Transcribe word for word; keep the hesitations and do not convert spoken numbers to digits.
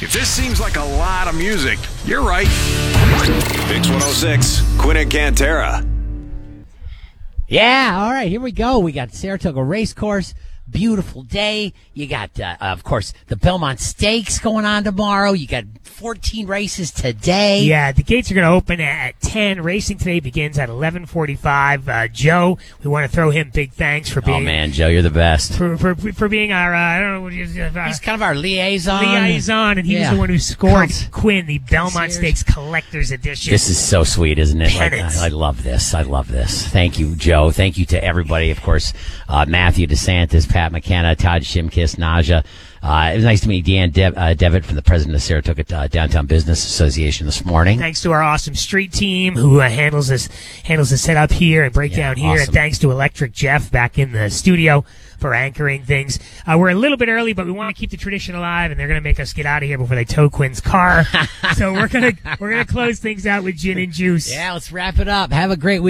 If this seems like a lot of music, you're right. Mix one oh six, Quinn and Cantera. Yeah, all right, here we go. We got Saratoga Racecourse. Beautiful day. You got, uh, of course, the Belmont Stakes going on tomorrow. You got fourteen races today. Yeah, the gates are going to open at ten. Racing today begins at eleven forty-five. Uh, Joe, we want to throw him big thanks for being. Oh man, Joe, you're the best. For for, for being our, uh, I don't know what he is. Uh, He's kind of our liaison. Liaison, and he Yeah. was the one who scored Comes- Quinn the Belmont Stakes Collector's Edition. This is so sweet, isn't it? Like, Pennants. I, I love this. I love this. Thank you, Joe. Thank you to everybody. Of course, uh, Matthew DeSantis, Pat McKenna, Todd Shimkiss, Naja. Uh, it was nice to meet Deanne De- uh, Devitt from the president of Saratoga uh, Downtown Business Association this morning. Thanks to our awesome street team who uh, handles this handles the setup here and breakdown Yeah, here. awesome. And thanks to Electric Jeff back in the studio for anchoring things. Uh, we're a little bit early, but we want to keep the tradition alive, and they're going to make us get out of here before they tow Quinn's car. So we're gonna we're gonna close things out with gin and juice. Yeah, let's wrap it up. Have a great week.